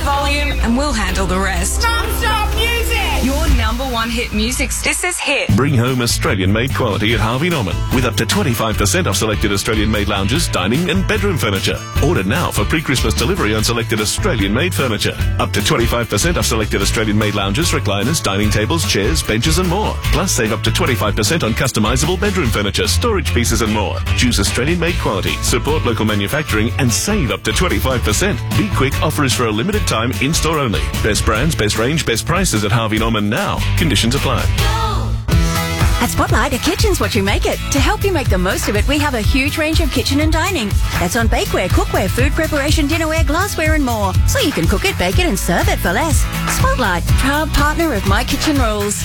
volume and we'll handle the rest. Non-stop music! Your number one hit music. This is Hit. Bring home Australian-made quality at Harvey Norman with up to 25% off selected Australian-made lounges, dining and bedroom furniture. Order now for pre-Christmas delivery on selected Australian-made furniture. Up to 25% off selected Australian-made lounges, recliners, dining tables, chairs, benches and more. Plus save up to 25% on customisable bedroom furniture, storage pieces and more. Choose Australian-made quality, support local manufacturing and save up to 25%. Be quick, offer is for a limited time, in-store only. Best brands, best range, best prices at Harvey Norman now. Conditions apply. At Spotlight, a kitchen's what you make it. To help you make the most of it, we have a huge range of kitchen and dining. That's on bakeware, cookware, food preparation, dinnerware, glassware and more. So you can cook it, bake it and serve it for less. Spotlight, proud partner of My Kitchen Rules.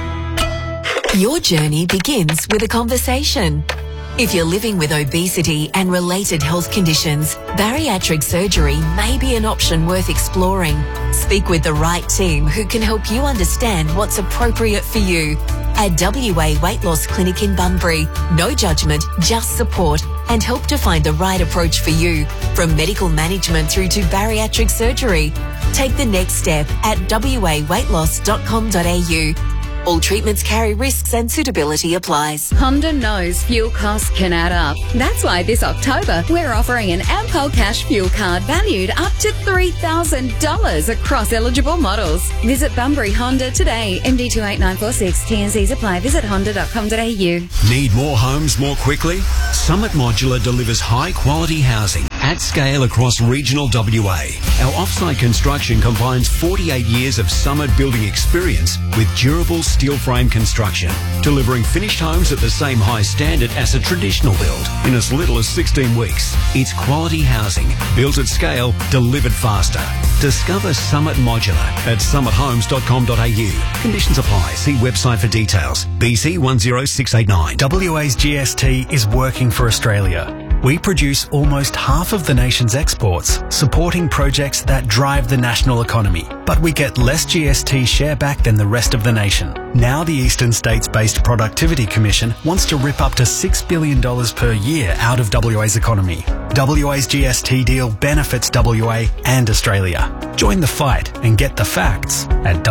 Your journey begins with a conversation. If you're living with obesity and related health conditions, bariatric surgery may be an option worth exploring. Speak with the right team who can help you understand what's appropriate for you. At WA Weight Loss Clinic in Bunbury, no judgment, just support and help to find the right approach for you. From medical management through to bariatric surgery. Take the next step at waweightloss.com.au. All treatments carry risks and suitability applies. Honda knows fuel costs can add up. That's why this October, we're offering an Ampol Cash fuel card valued up to $3,000 across eligible models. Visit Bunbury Honda today. MD28946. TNCs apply. Visit honda.com.au. Need more homes more quickly? Summit Modular delivers high-quality housing at scale across regional WA. Our off-site construction combines 48 years of Summit building experience with durable steel frame construction, delivering finished homes at the same high standard as a traditional build in as little as 16 weeks. It's quality housing, built at scale, delivered faster. Discover Summit Modular at summithomes.com.au. Conditions apply. See website for details. BC 10689. WA's GST is working for Australia. We produce almost half of the nation's exports, supporting projects that drive the national economy. But we get less GST share back than the rest of the nation. Now the Eastern States-based Productivity Commission wants to rip up to $6 billion per year out of WA's economy. WA's GST deal benefits WA and Australia. Join the fight and get the facts at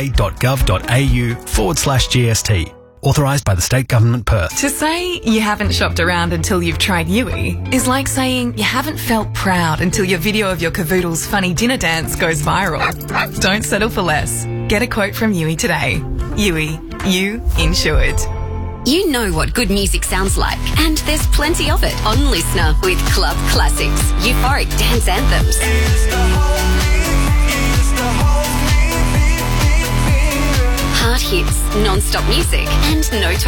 wa.gov.au/GST. Authorised by the State Government, Perth. To say you haven't shopped around until you've tried Yui is like saying you haven't felt proud until your video of your cavoodle's funny dinner dance goes viral. Don't settle for less. Get a quote from Yui today. Yui, you insured. You know what good music sounds like, and there's plenty of it on Listener with Club Classics, euphoric dance anthems. Hard hits, non-stop music, and no